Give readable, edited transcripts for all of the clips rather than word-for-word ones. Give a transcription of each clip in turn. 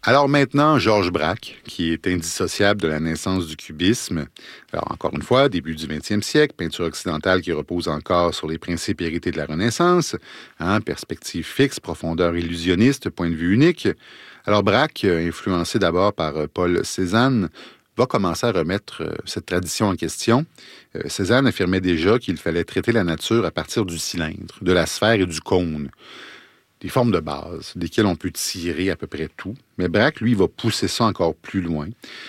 Alors maintenant, Georges Braque, qui est indissociable de la naissance du cubisme. Alors encore une fois, début du 20e siècle, peinture occidentale qui repose encore sur les principes hérités de la Renaissance, perspective fixe, profondeur illusionniste, point de vue unique. Alors Braque, influencé d'abord par Paul Cézanne, va commencer à remettre cette tradition en question. Cézanne affirmait déjà qu'il fallait traiter la nature à partir du cylindre, de la sphère et du cône. Des formes de base, desquelles on peut tirer à peu près tout. Mais Braque, lui, va pousser ça encore plus loin.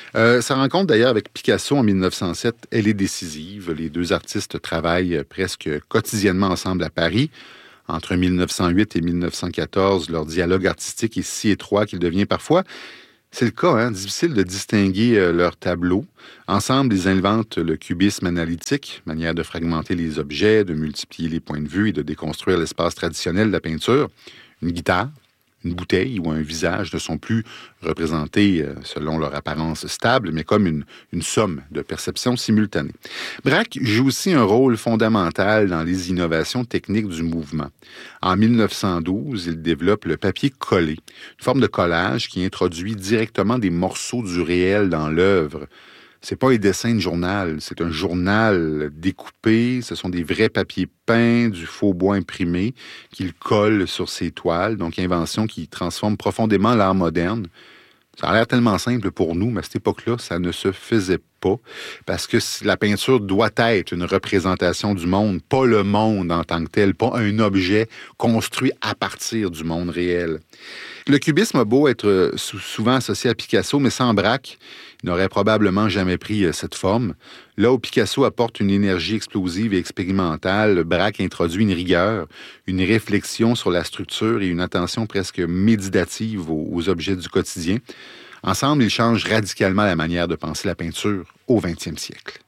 Sa rencontre, d'ailleurs, avec Picasso en 1907, elle est décisive. Les deux artistes travaillent presque quotidiennement ensemble à Paris. Entre 1908 et 1914, leur dialogue artistique est si étroit qu'il devient parfois, c'est le cas, difficile de distinguer leurs tableaux. Ensemble, ils inventent le cubisme analytique, manière de fragmenter les objets, de multiplier les points de vue et de déconstruire l'espace traditionnel de la peinture. Une guitare, une bouteille ou un visage ne sont plus représentés selon leur apparence stable, mais comme une somme de perceptions simultanées. Braque joue aussi un rôle fondamental dans les innovations techniques du mouvement. En 1912, il développe le papier collé, une forme de collage qui introduit directement des morceaux du réel dans l'œuvre. C'est pas un dessin de journal, c'est un journal découpé, ce sont des vrais papiers peints, du faux bois imprimé qu'il colle sur ses toiles, donc invention qui transforme profondément l'art moderne. Ça a l'air tellement simple pour nous, mais à cette époque-là, ça ne se faisait pas, parce que la peinture doit être une représentation du monde, pas le monde en tant que tel, pas un objet construit à partir du monde réel. Le cubisme a beau être souvent associé à Picasso, mais sans Braque, il n'aurait probablement jamais pris cette forme. Là où Picasso apporte une énergie explosive et expérimentale, Braque introduit une rigueur, une réflexion sur la structure et une attention presque méditative aux objets du quotidien. Ensemble, ils changent radicalement la manière de penser la peinture au 20e siècle.